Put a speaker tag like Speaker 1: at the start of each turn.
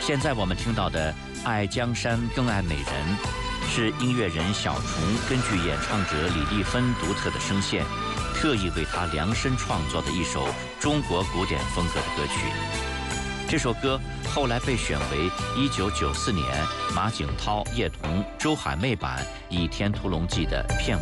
Speaker 1: 现在我们听到的《爱江山更爱美人》，是音乐人小虫根据演唱者李丽芬独特的声线，特意为她量身创作的一首中国古典风格的歌曲。这首歌后来被选为1994年马景涛、叶童、周海媚版《倚天屠龙记》的片尾。